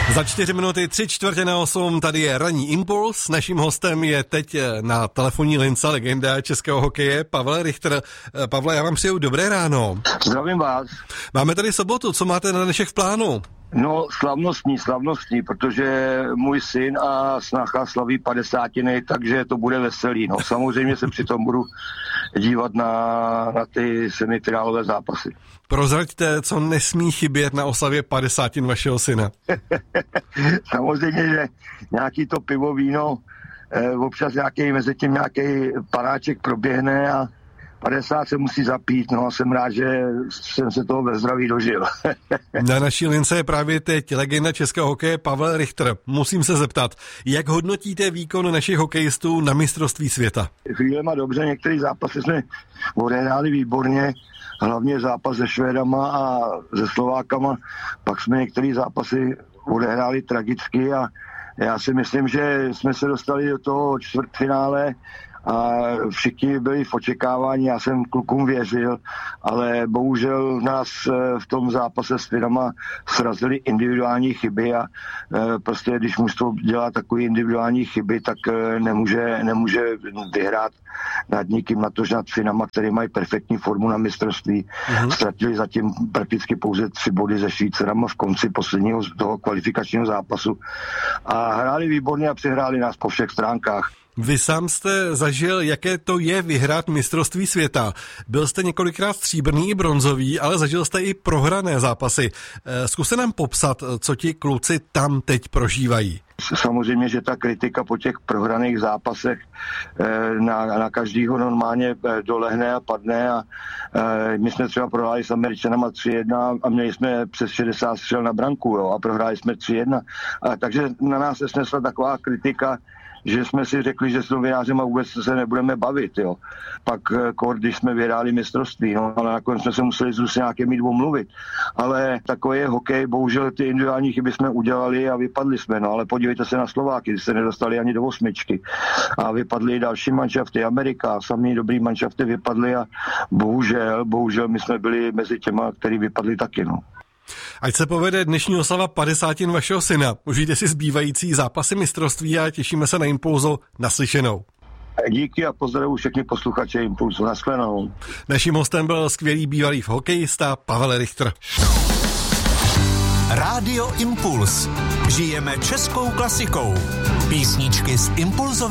Za 4 minuty 7:45 tady je ranní impuls. Naším hostem je teď na telefonní lince legenda českého hokeje Pavel Richter. Pavle, já vám přeju dobré ráno. Zdravím vás. Máme tady sobotu, co máte na dnešek v plánu? No, slavnostní, protože můj syn a snacha slaví 50, takže to bude veselý. No, samozřejmě se přitom budu dívat na ty semifinálové zápasy. Prozraďte, co nesmí chybět na oslavě 50 vašeho syna. Samozřejmě, že nějaký to pivo, víno, občas mezi tím nějaký panáček proběhne a 50 se musí zapít, no a jsem rád, že jsem se toho ve zdraví dožil. Na naší lince je právě teď legenda českého hokeje Pavel Richter. Musím se zeptat, jak hodnotíte výkon našich hokejistů na mistrovství světa? Chvílema dobře, některé zápasy jsme odehráli výborně, hlavně zápas se Švédama a se Slovákama, pak jsme některé zápasy odehráli tragicky a já si myslím, že jsme se dostali do toho čtvrtfinále a všichni byli v očekávání, já jsem klukům věřil, ale bohužel nás v tom zápase s Finama srazily individuální chyby a prostě když mužstvo dělá takové individuální chyby, tak nemůže vyhrát nad nikým, natož nad Finama, který mají perfektní formu na mistrovství. Ztratili zatím prakticky pouze 3 body ze Švýcarama v konci posledního toho kvalifikačního zápasu a hráli výborně a přehráli nás po všech stránkách. Vy sám jste zažil, jaké to je vyhrát mistrovství světa. Byl jste několikrát stříbrný i bronzový, ale zažil jste i prohrané zápasy. Zkuste nám popsat, co ti kluci tam teď prožívají. Samozřejmě, že ta kritika po těch prohraných zápasech na každýho normálně dolehne a padne a my jsme třeba prohráli s Američanama 3-1 a měli jsme přes 60 střel na branku, jo, a prohráli jsme 3-1. Takže na nás se snesla taková kritika, že jsme si řekli, že s novinářem vůbec se nebudeme bavit, jo. Pak když jsme vyhráli mistrovství, no, ale nakonec jsme se museli s nějakými mluvit. Ale takový je hokej, bohužel ty individuální chyby jsme udělali a vypadli jsme, no, ale podívejte se na Slováky, se nedostali ani do 8 a vypadly další manšafty, Amerika, samý dobrý manšafty vypadly a bohužel my jsme byli mezi těma, který vypadli taky, no. Ať se povede dnešní oslava 50 vašeho syna. Užijte si zbývající zápasy mistrovství a těšíme se na Impulzu. Naslyšenou. Díky a pozdravuji všechny posluchače Impulzu. Naschledanou. Naším hostem byl skvělý bývalý hokejista Pavel Richter. Rádio Impuls. Žijeme českou klasikou. Písničky z Impulzových